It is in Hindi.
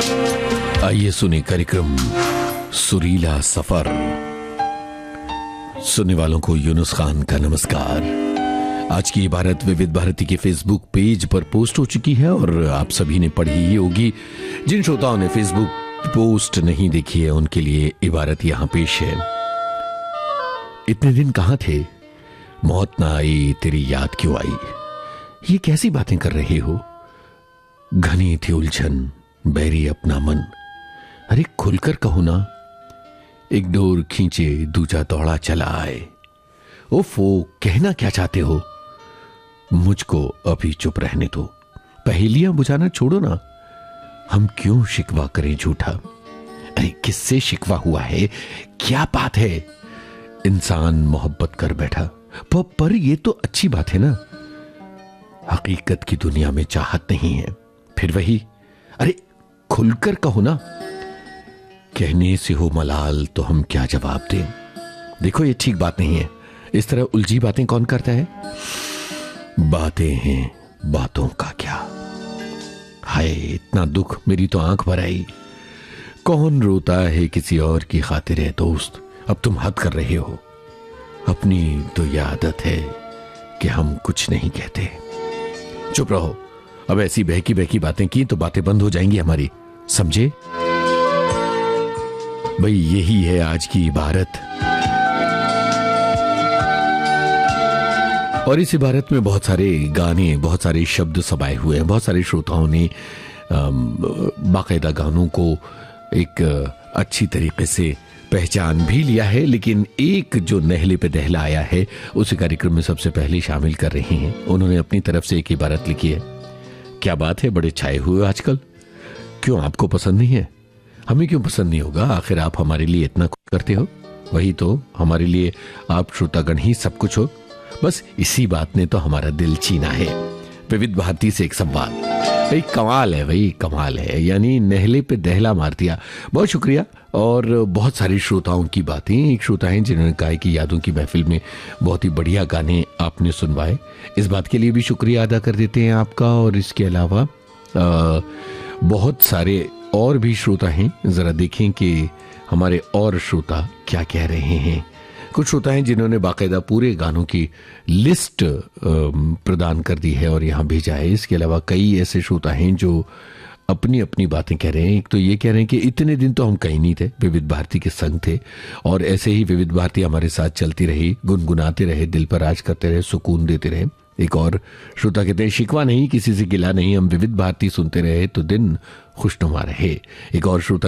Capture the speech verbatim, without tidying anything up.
आइए सुने कार्यक्रम सुरीला सफर। सुनने वालों को यूनुस खान का नमस्कार। आज की इबारत विविध भारती के फेसबुक पेज पर पोस्ट हो चुकी है और आप सभी ने पढ़ी ही होगी। जिन श्रोताओं ने फेसबुक पोस्ट नहीं देखी है उनके लिए इबारत यहां पेश है। इतने दिन कहां थे, मौत ना आई तेरी याद क्यों आई। ये कैसी बातें कर रहे हो, घनी थी उलझन बैरी अपना मन। अरे खुलकर कहो ना, एक डोर खींचे दूजा दौड़ा चला आए। ओफो, कहना क्या चाहते हो, मुझको अभी चुप रहने दो। पहेलियां बुझाना छोड़ो ना, हम क्यों शिकवा करें झूठा। अरे किससे शिकवा हुआ है, क्या बात है। इंसान मोहब्बत कर बैठा, पर, पर ये तो अच्छी बात है ना। हकीकत की दुनिया में चाहत नहीं है, फिर वही। अरे खुलकर कहो ना, कहने से हो मलाल तो हम क्या जवाब दें। देखो ये ठीक बात नहीं है, इस तरह उलझी बातें कौन करता है। बातें हैं बातों का क्या। हाय इतना दुख, मेरी तो आंख भर आई। कौन रोता है किसी और की खातिर है दोस्त, अब तुम हद कर रहे हो। अपनी तो ये आदत है कि हम कुछ नहीं कहते। चुप रहो, अब ऐसी बहकी बहकी बातें की तो बातें बंद हो जाएंगी हमारी, समझे। भाई यही है आज की इबारत। और इस इबारत में बहुत सारे गाने, बहुत सारे शब्द समाये हुए हैं। बहुत सारे श्रोताओं ने बाकायदा गानों को एक अच्छी तरीके से पहचान भी लिया है, लेकिन एक जो नहले पे दहला आया है उसे कार्यक्रम में सबसे पहले शामिल कर रहे हैं। उन्होंने अपनी तरफ से एक इबारत लिखी है। क्या बात है, बड़े छाए हुए आजकल। क्यों, आपको पसंद नहीं है? हमें क्यों पसंद नहीं होगा, आखिर आप हमारे लिए इतना कुछ करते हो। वही तो, हमारे लिए आप श्रोतागण ही सब कुछ हो। बस इसी बात ने तो हमारा दिल छीना है। विविध भारती से एक संवाद, भाई कमाल है, भाई कमाल है। यानी नहले पे दहला मार दिया। बहुत शुक्रिया। और बहुत सारे श्रोताओं की बातें, एक श्रोता हैं जिन्होंने कहा कि यादों की महफिल में बहुत ही बढ़िया गाने आपने सुनवाए। इस बात के लिए भी शुक्रिया अदा कर देते हैं आपका। और इसके अलावा आ, बहुत सारे और भी श्रोता हैं, जरा देखें कि हमारे और श्रोता क्या कह रहे हैं। कुछ श्रोता हैं जिन्होंने बाकायदा पूरे गानों की लिस्ट प्रदान कर दी है और यहां भेजा है। इसके अलावा कई ऐसे श्रोता हैं जो अपनी अपनी बातें कह रहे हैं। एक तो ये कह रहे हैं कि इतने दिन तो हम कहीं नहीं थे, विविध भारती के संग थे और ऐसे ही विविध भारती हमारे साथ चलती रही, गुनगुनाते रहे, दिल पर राज करते रहे, सुकून देते रहे। एक और श्रोता कहते हैं शिकवा नहीं, किसी से गिला नहीं, हम विविध भारती सुनते रहे तो दिन खुशनुमा रहे। एक और श्रोता